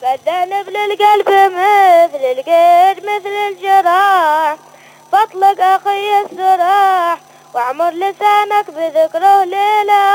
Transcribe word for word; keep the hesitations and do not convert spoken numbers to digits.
فالذنب للقلب مثل القيد مثل الجراح، فاطلق أخي السراح واعمر لسانك بذكره ليلا.